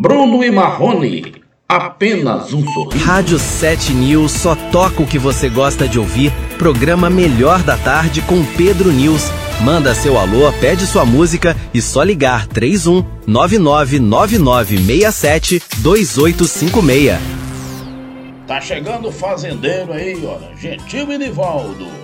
Bruno e Marrone, apenas um sorriso. Rádio 7 News só toca o que você gosta de ouvir. Programa Melhor da Tarde com Pedro News. Manda seu alô, pede sua música e só ligar 31 999967 2856. Tá chegando o fazendeiro aí, olha, Gentil e Nivaldo.